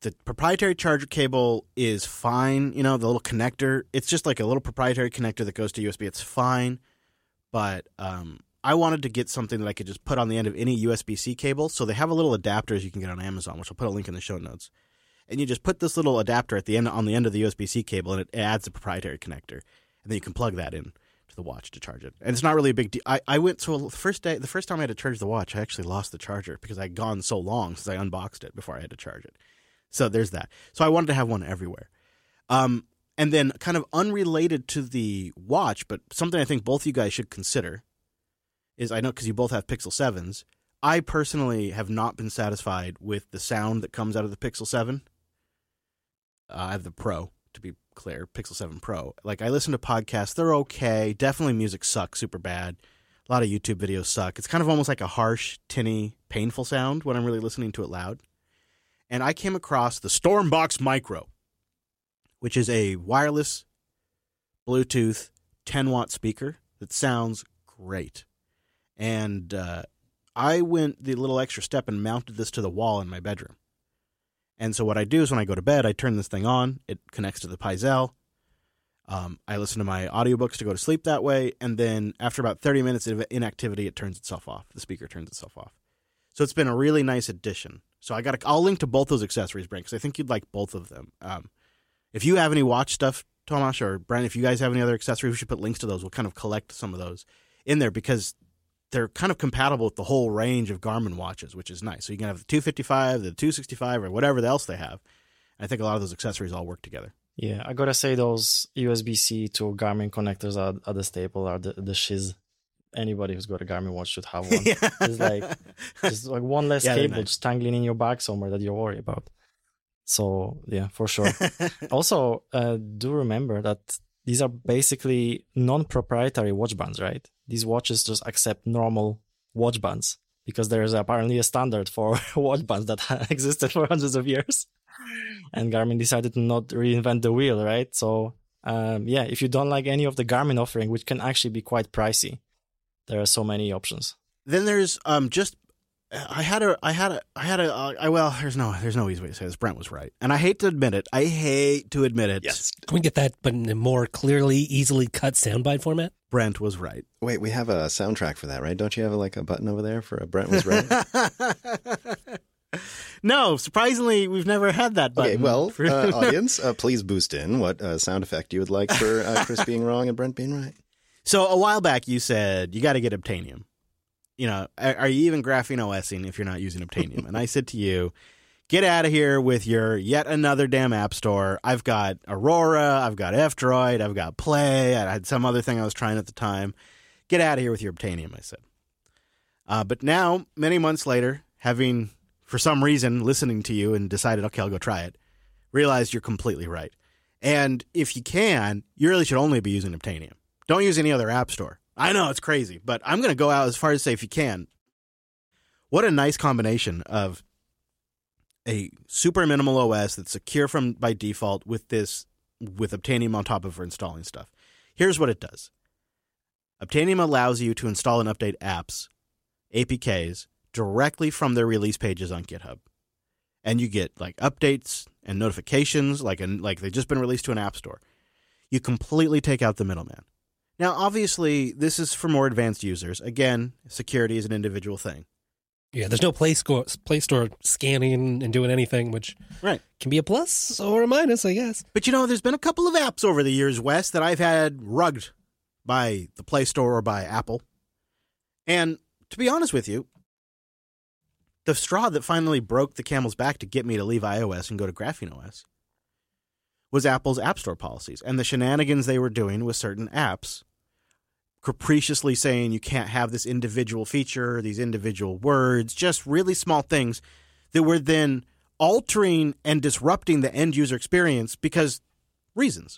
the proprietary charger cable is fine. You know, the little connector, it's just like a little proprietary connector that goes to U S B. It's fine. But um, I wanted to get something that I could just put on the end of any U S B-C cable. So they have a little adapters you can get on Amazon, which I'll put a link in the show notes. And you just put this little adapter at the end on the end of the U S B-C cable, and it adds a proprietary connector. And then you can plug that in to the watch to charge it. And it's not really a big deal. I, I went so the first day, the first time I had to charge the watch, I actually lost the charger because I'd gone so long since I unboxed it before I had to charge it. So there's that. So I wanted to have one everywhere. Um, and then kind of unrelated to the watch, but something I think both of you guys should consider is, I know because you both have Pixel sevens, I personally have not been satisfied with the sound that comes out of the Pixel seven. Uh, I have the Pro, to be clear, Pixel seven Pro. Like, I listen to podcasts. They're okay. Definitely music sucks super bad. A lot of YouTube videos suck. It's kind of almost like a harsh, tinny, painful sound when I'm really listening to it loud. And I came across the Stormbox Micro, which is a wireless Bluetooth ten watt speaker that sounds great. And uh, I went the little extra step and mounted this to the wall in my bedroom. And so what I do is when I go to bed, I turn this thing on. It connects to the Pyzel. Um, I listen to my audiobooks to go to sleep that way. And then after about thirty minutes of inactivity, it turns itself off. The speaker turns itself off. So it's been a really nice addition. So I got. I'll link to both those accessories, Brent, because I think you'd like both of them. Um, if you have any watch stuff, Tomasz or Brent, if you guys have any other accessories, we should put links to those. We'll kind of collect some of those in there because they're kind of compatible with the whole range of Garmin watches, which is nice. So you can have the two fifty-five, the two sixty-five, or whatever else they have. And I think a lot of those accessories all work together. Yeah, I gotta say those U S B-C to Garmin connectors are, are the staple, are the, the shiz. Anybody who's got a Garmin watch should have one. Yeah. It's like just like one less Yeah, cable nice. just dangling in your bag somewhere that you're worried about. So yeah, for sure. Also, uh, do remember that these are basically non-proprietary watch bands, right? These watches just accept normal watch bands because there is apparently a standard for watch bands that existed for hundreds of years. And Garmin decided to not reinvent the wheel, right? So um, yeah, if you don't like any of the Garmin offering, which can actually be quite pricey, there are so many options. Then there's um just I had a I had a I had a uh, I, well there's no there's no easy way to say this. Brent was right, and I hate to admit it. I hate to admit it. Yes. Can we get that, but in a more clearly, easily cut soundbite format? Brent was right. Wait, we have a soundtrack for that, right? Don't you have like a button over there for a Brent was right? No, surprisingly, we've never had that button. Okay, well, for- uh, audience, uh, please boost in what uh, sound effect you would like for uh, Chris being wrong and Brent being right. So a while back, you said you got to get Obtainium. You know, are, are you even graphene OSing if you're not using Obtainium? And I said to you, get out of here with your yet another damn app store. I've got Aurora, I've got F-Droid, I've got Play, I had some other thing I was trying at the time. Get out of here with your Obtainium, I said. Uh, but now, many months later, having, for some reason, listening to you and decided, okay, I'll go try it, realized you're completely right. And if you can, you really should only be using Obtainium. Don't use any other app store. I know, it's crazy, but I'm going to go out as far as say if you can. What a nice combination of a super minimal O S that's secure from by default with this, with Obtainium on top of for installing stuff. Here's what it does. Obtainium allows you to install and update apps, A P Ks, directly from their release pages on GitHub. And you get like updates and notifications like, a, like they've just been released to an app store. You completely take out the middleman. Now, obviously, this is for more advanced users. Again, security is an individual thing. Yeah, there's no Play Store, Play Store scanning and doing anything, which Right. can be a plus or a minus, I guess. But, you know, there's been a couple of apps over the years, Wes, that I've had rugged by the Play Store or by Apple. And to be honest with you, the straw that finally broke the camel's back to get me to leave iOS and go to Graphene O S was Apple's App Store policies and the shenanigans they were doing with certain apps, capriciously saying you can't have this individual feature, these individual words, just really small things that were then altering and disrupting the end user experience because reasons.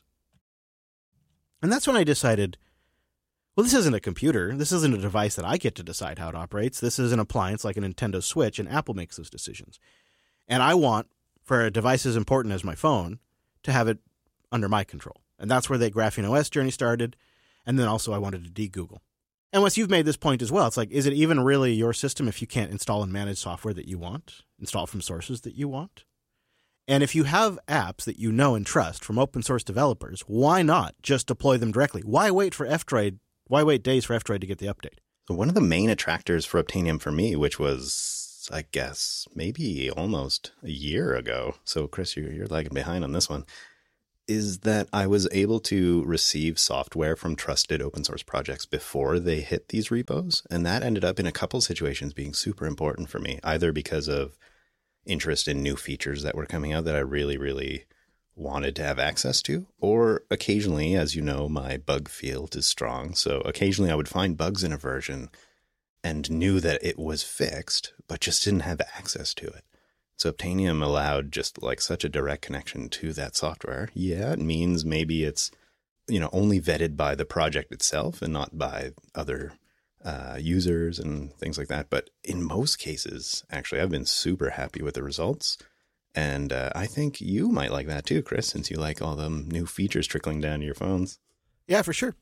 And that's when I decided, well, this isn't a computer. This isn't a device that I get to decide how it operates. This is an appliance like a Nintendo Switch, and Apple makes those decisions. And I want, for a device as important as my phone, to have it under my control. And that's where the Graphene O S journey started. And then also I wanted to de-Google. And Wes, you've made this point as well. It's like, is it even really your system if you can't install and manage software that you want, install from sources that you want? And if you have apps that you know and trust from open source developers, why not just deploy them directly? Why wait for F-Droid? Why wait days for F-Droid to get the update? So one of the main attractors for Obtainium for me, which was, I guess, maybe almost a year ago. So Chris, you're, you're lagging behind on this one. Is that I was able to receive software from trusted open source projects before they hit these repos. And that ended up in a couple situations being super important for me, either because of interest in new features that were coming out that I really, really wanted to have access to, or occasionally, as you know, my bug field is strong. So occasionally I would find bugs in a version and knew that it was fixed, but just didn't have access to it. So Obtainium allowed just like such a direct connection to that software. Yeah, it means maybe it's, you know, only vetted by the project itself and not by other uh, users and things like that. But in most cases, actually, I've been super happy with the results. And uh, I think you might like that too, Chris, since you like all the new features trickling down to your phones. Yeah, for sure.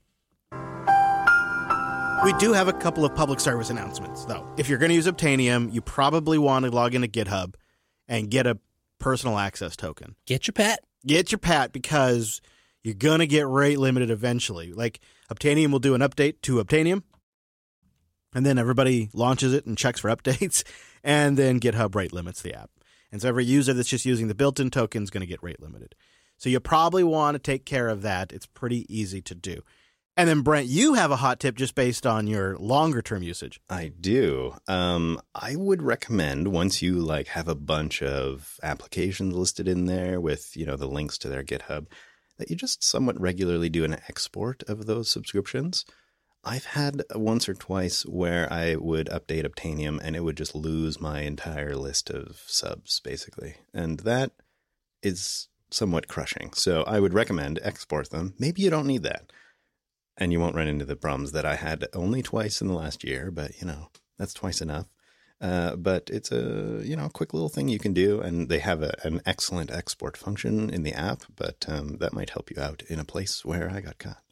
We do have a couple of public service announcements, though. If you're going to use Obtainium, you probably want to log into GitHub and get a personal access token. Get your pet. Get your pat, because you're going to get rate limited eventually. Like, Obtainium will do an update to Obtainium, and then everybody launches it and checks for updates, and then GitHub rate limits the app. And so every user that's just using the built-in token is going to get rate limited. So you probably want to take care of that. It's pretty easy to do. And then, Brent, you have a hot tip just based on your longer-term usage. I do. Um, I would recommend, once you like have a bunch of applications listed in there with, you know, the links to their GitHub, that you just somewhat regularly do an export of those subscriptions. I've had once or twice where I would update Obtainium and it would just lose my entire list of subs, basically. And that is somewhat crushing. So I would recommend export them. Maybe you don't need that. And you won't run into the problems that I had only twice in the last year, but, you know, that's twice enough. Uh, but it's a, you know, quick little thing you can do. And they have a, an excellent export function in the app, but um, that might help you out in a place where I got caught.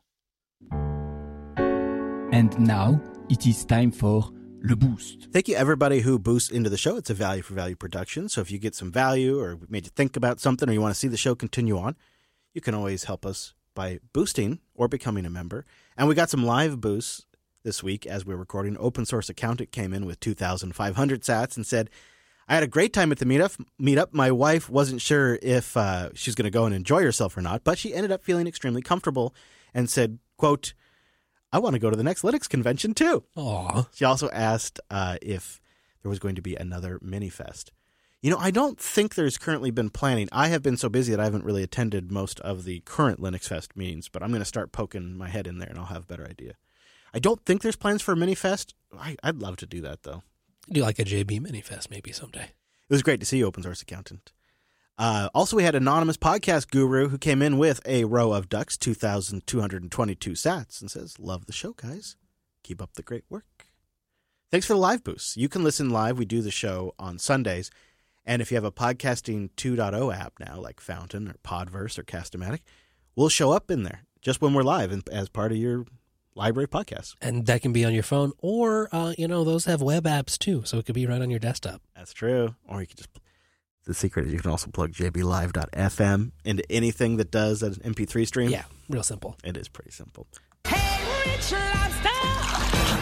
And now it is time for Le Boost. Thank you, everybody who boosts into the show. It's a value for value production. So if you get some value or made you think about something or you want to see the show continue on, you can always help us by boosting or becoming a member. And we got some live boosts this week as we were recording. Open Source Accountant came in with two thousand five hundred sats and said, I had a great time at the meetup. Meetup. My wife wasn't sure if uh, she's going to go and enjoy herself or not, but she ended up feeling extremely comfortable and said, quote, I want to go to the next Linux convention too. Aw. She also asked uh, if there was going to be another mini-fest. You know, I don't think there's currently been planning. I have been so busy that I haven't really attended most of the current Linux Fest meetings, but I'm going to start poking my head in there and I'll have a better idea. I don't think there's plans for a mini-fest. I, I'd love to do that, though. Do like a J B mini-fest maybe someday. It was great to see you, Open Source Accountant. Uh, also, we had Anonymous Podcast Guru who came in with a row of ducks, two thousand two hundred twenty-two sats, and says, love the show, guys. Keep up the great work. Thanks for the live boosts. You can listen live. We do the show on Sundays. And if you have a Podcasting two point oh app now, like Fountain or Podverse or Cast-O-Matic, we'll show up in there just when we're live and as part of your library podcast. And that can be on your phone or, uh, you know, those have web apps too. So it could be right on your desktop. That's true. Or you can just, the secret is you can also plug j b live dot f m into anything that does an M P three stream. Yeah, real simple. It is pretty simple. Hey, Rich Lobster!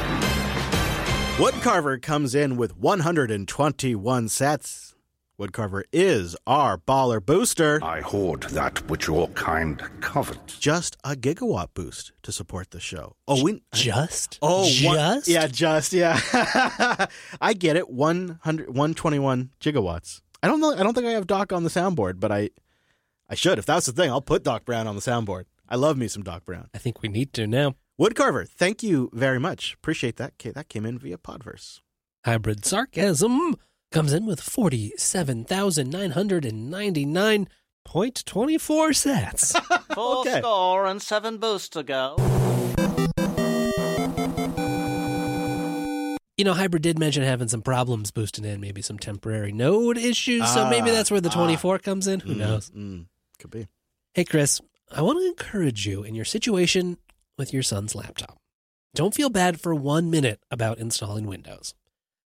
Woodcarver comes in with one hundred twenty-one sats. Woodcarver is our baller booster. I hoard that which your kind covet. Just a gigawatt boost to support the show. Oh, we Just? Oh, one- Just? yeah, just yeah. I get it. one hundred, one hundred twenty-one gigawatts. I don't know. I don't think I have Doc on the soundboard, but I, I should. If that's the thing, I'll put Doc Brown on the soundboard. I love me some Doc Brown. I think we need to now. Woodcarver, thank you very much. Appreciate that. That came in via Podverse. Hybrid Sarcasm comes in with forty-seven thousand nine hundred ninety-nine point two four sats. Four Okay. score and seven boosts to go. You know, Hybrid did mention having some problems boosting in, maybe some temporary node issues, so maybe Ah, that's where the ah. twenty-four comes in. Who Mm, knows? mm, could be. Hey, Chris, I want to encourage you in your situation with your son's laptop. Don't feel bad for one minute about installing Windows.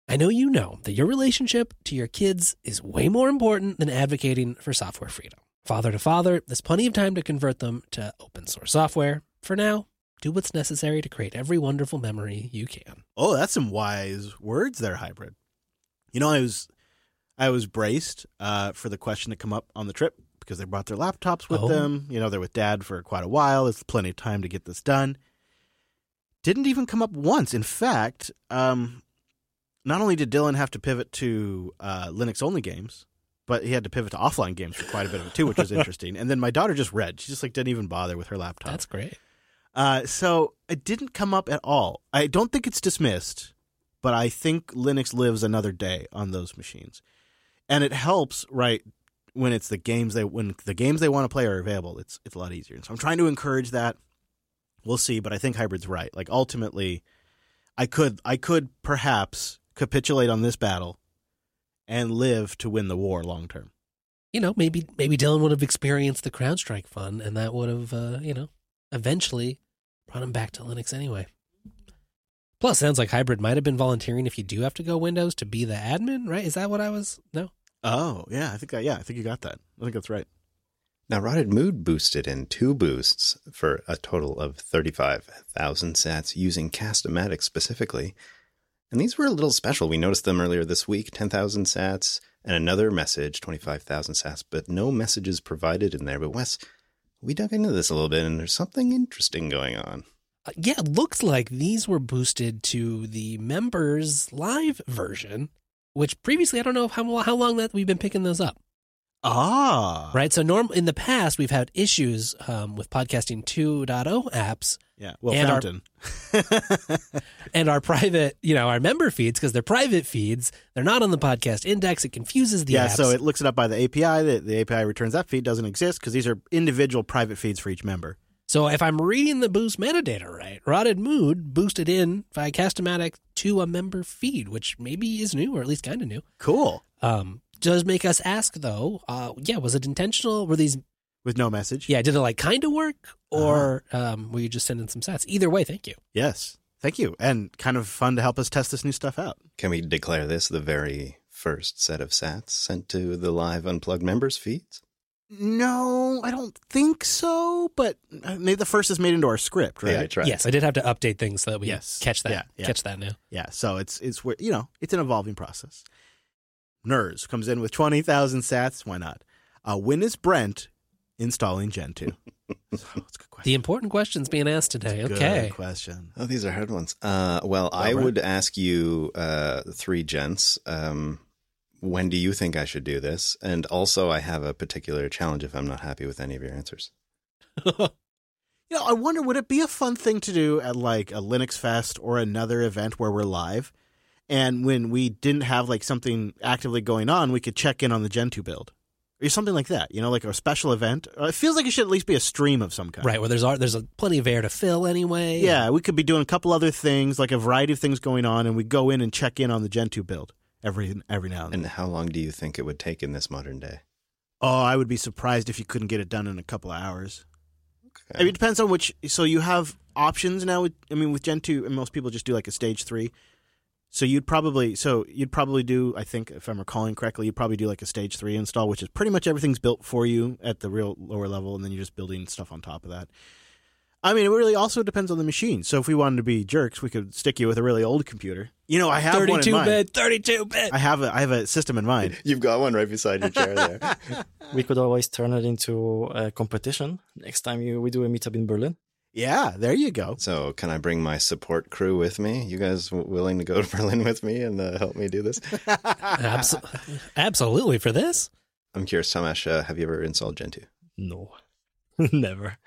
I know you know that your relationship to your kids is way more important than advocating for software freedom. Father to father, there's plenty of time to convert them to open source software. For now, do what's necessary to create every wonderful memory you can. Oh, that's some wise words there, Hybrid. You know, I was I was braced uh, for the question to come up on the trip because they brought their laptops with Oh. them. You know, they're with Dad for quite a while. There's plenty of time to get this done. Didn't even come up once. In fact, um, not only did Dylan have to pivot to uh, Linux-only games, but he had to pivot to offline games for quite a bit of it too, which was interesting. And then my daughter just read. She just like didn't even bother with her laptop. That's great. Uh, so it didn't come up at all. I don't think it's dismissed, but I think Linux lives another day on those machines, and it helps, right? When it's the games they when the games they want to play are available, it's it's a lot easier. And so I'm trying to encourage that. We'll see, but I think Hybrid's right. Like ultimately, I could I could perhaps capitulate on this battle and live to win the war long term. You know, maybe maybe Dylan would have experienced the CrowdStrike fun, and that would have, uh, you know, eventually brought him back to Linux anyway. Plus, sounds like Hybrid might have been volunteering if you do have to go Windows to be the admin, right? Is that what I was? No? Oh yeah, I think I, yeah, I think you got that. I think that's right. Now, Rotted Mood boosted in two boosts for a total of thirty-five thousand sats using Cast-O-Matic specifically. And these were a little special. We noticed them earlier this week, ten thousand sats, and another message, twenty-five thousand sats, but no messages provided in there. But Wes, we dug into this a little bit, and there's something interesting going on. Uh, yeah, it looks like these were boosted to the members live version, which previously, I don't know how, how long that we've been picking those up. Ah, Right. So norm in the past, we've had issues um, with podcasting two point oh apps yeah. Well, And our- Fountain. and our private, you know, our member feeds, because they're private feeds. They're not on the podcast index. It confuses the yeah, apps. so it looks it up by the A P I. The, the A P I returns that feed doesn't exist because these are individual private feeds for each member. So if I'm reading the boost metadata right, Rotted Mood boosted in via Cast-O-Matic to a member feed, which maybe is new or at least kind of new. Cool. Um, does make us ask though, uh, yeah, was it intentional? Were these, With no message. yeah, did it like kind of work or um, were you just sending some sats? Either way, thank you. Yes. Thank you. And kind of fun to help us test this new stuff out. Can we declare this the very first set of sats sent to the live Unplugged members feeds? No, I don't think so. But maybe the first is made into our script, right? Yeah, I tried. Yes, I did have to update things so that we Yes. catch that. Yeah, yeah. Catch that now. Yeah, so it's it's where you know it's an evolving process. Nurs comes in with twenty thousand sats. Why not? Uh, when is Brent installing Gen two? So, it's a good question. The important questions being asked today. Good Okay. question. Oh, these are hard ones. Uh, well, I right. would ask you, uh, three gents, um, when do you think I should do this? And also, I have a particular challenge if I'm not happy with any of your answers. You know, I wonder, would it be a fun thing to do at like a Linux Fest or another event where we're live? And when we didn't have like something actively going on, we could check in on the Gen two build or something like that. You know, like a special event. Uh, It feels like it should at least be a stream of some kind. Right, where there's ar- there's a, plenty of air to fill anyway. Yeah, we could be doing a couple other things, like a variety of things going on, and we go in and check in on the Gen two build every every now and then. And how long do you think it would take in this modern day? Oh, I would be surprised if you couldn't get it done in a couple of hours. Okay. I mean, it depends on which. So you have options now. With, I mean, with Gen two, and most people just do like a stage three. So you'd probably, so you'd probably do, I think, if I'm recalling correctly, you'd probably do like a stage three install, which is pretty much everything's built for you at the real lower level, and then you're just building stuff on top of that. I mean, it really also depends on the machine. So if we wanted to be jerks, we could stick you with a really old computer. You know, I have one in thirty-two mind. bit, thirty-two bit. I have a, I have a system in mind. You've got one right beside your chair there. We could always turn it into a competition next time you we do a meetup in Berlin. Yeah, there you go. So can I bring my support crew with me? You guys w- willing to go to Berlin with me and uh, help me do this? Abso- absolutely for this. I'm curious, Tomasz, uh, have you ever installed Gen two? No, never.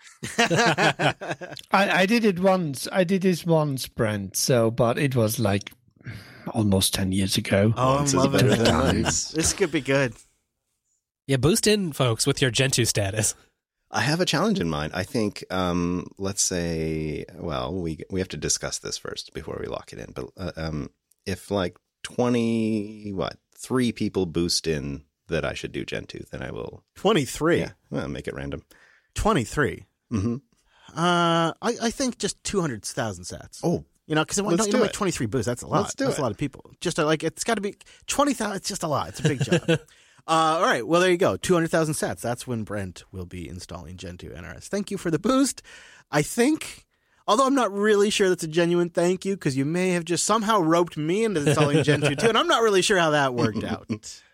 I, I did it once. I did this once, Brent. So, but it was like almost ten years ago. Oh, Once I'm is loving better it. than once. This could be good. Yeah, boost in, folks, with your Gen two status. I have a challenge in mind. I think, um, let's say, well, we we have to discuss this first before we lock it in. But uh, um, if like twenty, what, three people boost in that I should do Gen two, then I will. twenty-three. Yeah, well, make it random. twenty-three. Mm-hmm. Uh, I, I think just two hundred thousand sats. Oh, You know, because Let's you do know, it. like twenty-three boosts, that's a lot. Let's do that's it. a lot of people. Just uh, like, it's got to be twenty thousand. It's just a lot. It's a big job. uh, all right. Well, there you go. two hundred thousand sats. That's when Brent will be installing Gen two N R S. Thank you for the boost. I think, although I'm not really sure that's a genuine thank you, because you may have just somehow roped me into installing Gen two too, and I'm not really sure how that worked out.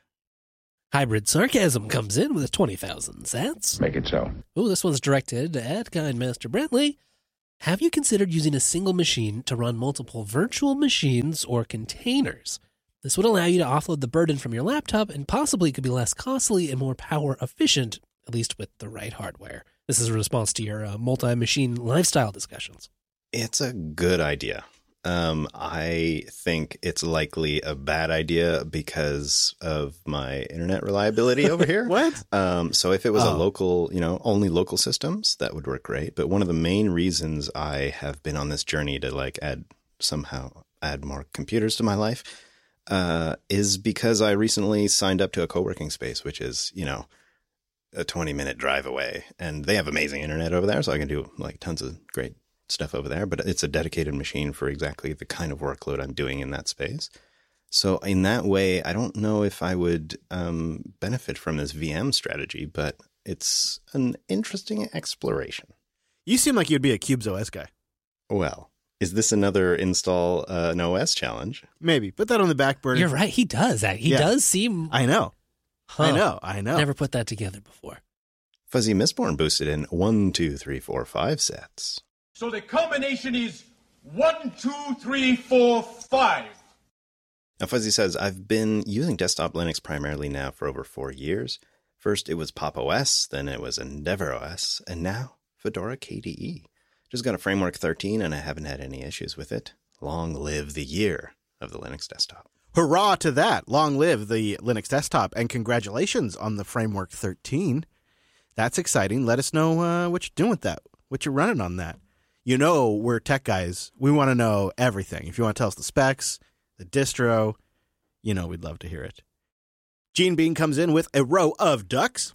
Hybrid Sarcasm comes in with twenty thousand sats. Make it so. Ooh, this one's directed at Kind Master Brentley. Have you considered using a single machine to run multiple virtual machines or containers? This would allow you to offload the burden from your laptop and possibly could be less costly and more power efficient, at least with the right hardware. This is a response to your uh, multi-machine lifestyle discussions. It's a good idea. Um, I think it's likely a bad idea because of my internet reliability over here. What? Um, so if it was Oh. a local, you know, only local systems, that would work great. But one of the main reasons I have been on this journey to like add somehow add more computers to my life uh, is because I recently signed up to a co-working space, which is, you know, a twenty minute drive away, and they have amazing internet over there. So I can do like tons of great stuff over there, but it's a dedicated machine for exactly the kind of workload I'm doing in that space. So in that way, I don't know if I would um, benefit from this V M strategy, but it's an interesting exploration. You seem like you'd be a CubesOS guy. Well, is this another install uh, an O S challenge? Maybe. Put that on the back burner. You're right. He does. He Yeah. does seem... I know. Huh. I know. I know. Never put that together before. Fuzzy Mistborn boosted in one, two, three, four, five sets. So the combination is one, two, three, four, five. Now, Fuzzy says, I've been using desktop Linux primarily now for over four years. First, it was Pop! O S, then it was Endeavor O S, and now Fedora K D E. Just got a Framework thirteen, and I haven't had any issues with it. Long live the year of the Linux desktop. Hurrah to that. Long live the Linux desktop, and congratulations on the Framework thirteen. That's exciting. Let us know uh, what you're doing with that, what you're running on that. You know, we're tech guys. We want to know everything. If you want to tell us the specs, the distro, you know, we'd love to hear it. Gene Bean comes in with a row of ducks.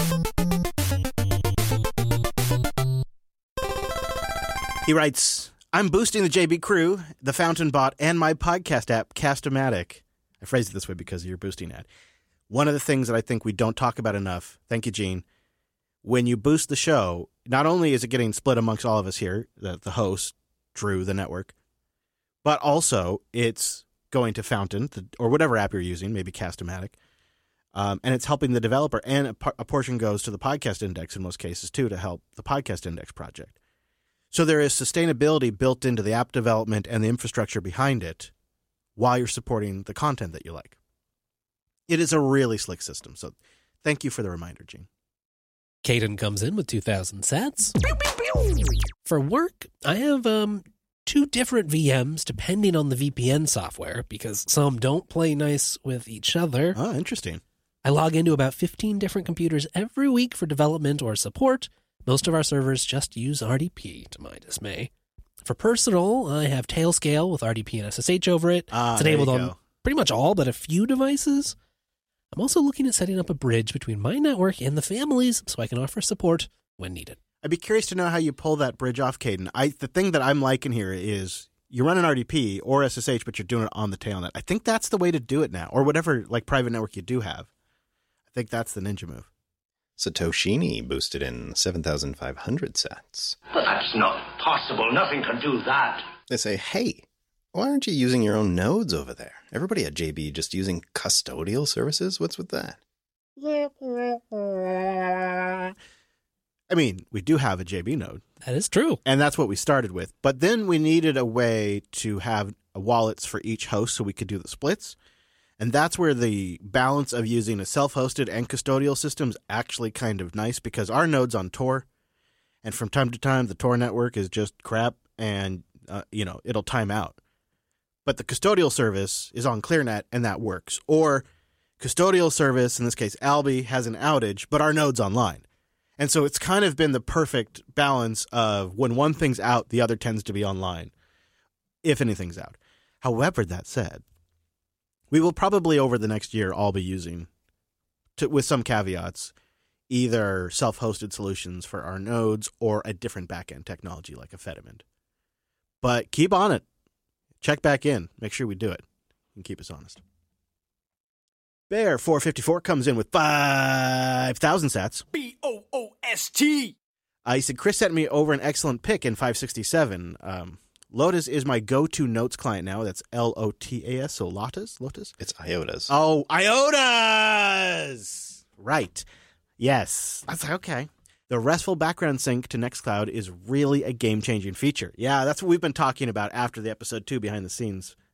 He writes, I'm boosting the J B crew, the Fountain Bot, and my podcast app, Cast-O-Matic. I phrased it this way because of your boosting ad. One of the things that I think we don't talk about enough, thank you, Gene, when you boost the show, not only is it getting split amongst all of us here, the, the host, Drew, the network, but also it's going to Fountain, the, or whatever app you're using, maybe Cast-O-Matic, um, and it's helping the developer, and a, par- a portion goes to the Podcast Index in most cases, too, to help the Podcast Index project. So there is sustainability built into the app development and the infrastructure behind it while you're supporting the content that you like. It is a really slick system, so thank you for the reminder, Gene. Caden comes in with two thousand sats. For work, I have um, two different V Ms depending on the V P N software because some don't play nice with each other. Oh, interesting. I log into about fifteen different computers every week for development or support. Most of our servers just use R D P, to my dismay. For personal, I have Tailscale with R D P and S S H over it. Ah, it's there enabled you on go. pretty much all but a few devices. I'm also looking at setting up a bridge between my network and the family's so I can offer support when needed. I'd be curious to know how you pull that bridge off, Caden. I the thing that I'm liking here is you run an R D P or S S H, but you're doing it on the tailnet. I think that's the way to do it now, or whatever like private network you do have. I think that's the ninja move. Satoshini boosted in seven thousand five hundred sats. But that's not possible. Nothing can do that. They say, hey, why aren't you using your own nodes over there? Everybody at J B just using custodial services? What's with that? I mean, we do have a J B node. That is true. And that's what we started with. But then we needed a way to have wallets for each host so we could do the splits. And that's where the balance of using a self-hosted and custodial system is actually kind of nice because our node's on Tor. And from time to time, the Tor network is just crap and, uh, you know, it'll time out. But the custodial service is on ClearNet and that works. Or custodial service, in this case, Alby, has an outage, but our node's online. And so it's kind of been the perfect balance of when one thing's out, the other tends to be online, if anything's out. However, that said, we will probably over the next year all be using, to, with some caveats, either self-hosted solutions for our nodes or a different backend technology like a Fedimint. But keep on it. check back in. Make sure we do it and keep us honest. Bear four fifty-four comes in with five thousand sats. B O O S T. Uh, he said, Chris sent me over an excellent pick in five sixty-seven. Um, Lotus is my go-to notes client now. That's L O T A S, so Lotus? Lotus? It's IOTAs. Oh, IOTAs! Right. Yes. That's okay. The RESTful background sync to Nextcloud is really a game-changing feature. Yeah, that's what we've been talking about after the episode two behind the scenes